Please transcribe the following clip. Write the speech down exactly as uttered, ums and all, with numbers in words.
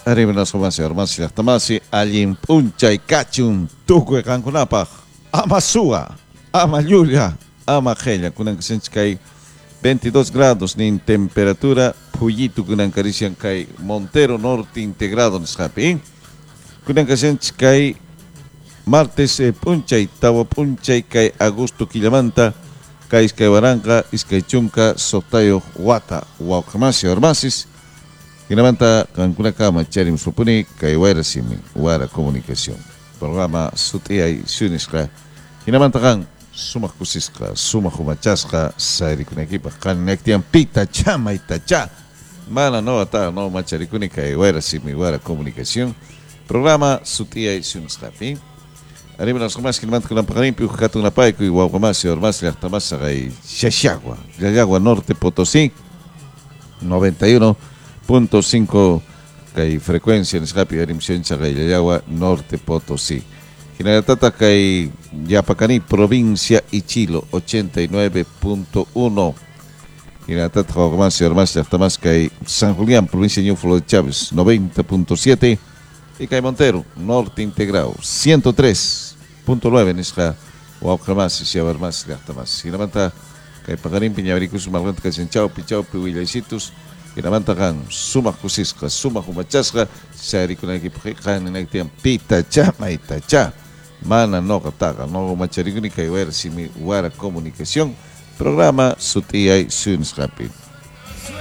Arriba nas kumasi, armasi, tamasi, alin punchay, kachun, tukwe kankunapaj, ama sua, ama llulya, ama gella, kunan kasench kay veintidós grados nin temperatura, puyito kunan karisian kay Montero Norte integrado nisqapi. Kunan kasench kay martes eh, punchay, tawa punchay kay agosto killamanta, kay iskay waranqa, iskay chunka, sotayo, wata, waukamasi, armasis, Kinamanta kankuna kama charim supuni kay Wara Simi, Wara Comunicación. Programa sutiay sunisqa. Kinamanta kan sumak kusisqa, sumak humachasqa, sairi kunekipa kan nektian pita chama itacha. Mana no ata no macharikuni kay Wara Simi, Wara Comunicación. Programa sutiay sunisqa. Arriba nas kumas kinamanta kulang pakalimpi ukatong napay kuy waukamasi ormas llaqtamasa kay Xaxagua, Xaxagua Norte Potosí, noventa y uno punto cinco kay frecuencia en Scapi Arimción Chagayayagua Norte Potosí. Ginatata kay Yapacani provincia Ichilo ochenta y nueve punto uno. Ginatata Jogmas y Ormas Yachtamas kay San Julián provincia Ñuflo de Chávez noventa punto siete y kay Montero Norte Integrado ciento tres punto nueve en Isca Huaujamas y Siabarmas Yachtamas. Ginamanta kay Pagarín Piñabricus Margant Casenchao Pichao Pihuilaisitus Kinamantakan sumak kusisqa, sumak humachasqa, sari kunakipuqiqa ninaktian pita cha maita cha. Mana no kataqa, no humacharikuni kay Wara Simi, Wara Comunicación, programa sutiyay sunsqapi.